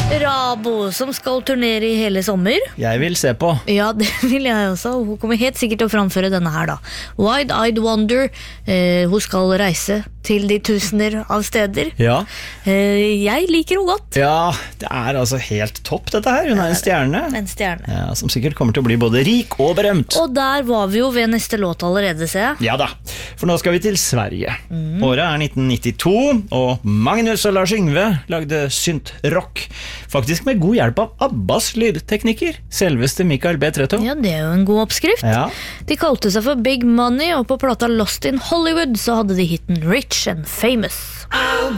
Rabo, som skal turnere I hele sommer. Jeg vil se på. Ja, det vil jeg også. Hun kommer helt sikkert til å framføre denne her da. Wide-Eyed Wonder. Hun skal reise til de tusener av steder. Ja. Jeg liker henne godt. Ja, det altså helt topp dette her. Hun en stjerne. En stjerne. Ja, som sikkert kommer til å bli både rik og berømt. Og der var vi jo ved neste låt allerede, ser jeg. Ja da, for nå skal vi til Sverige. Året 1992, og Magnus og Lars Yngve lagde synt-rock. Faktisk med god hjelp av Abbas lydtekniker, selveste Mikael B. Tretto. Ja, det jo en god oppskrift. Ja. De kalte seg for Big Money, og på plata Lost in Hollywood så hadde de hitten Rich and Famous. I'll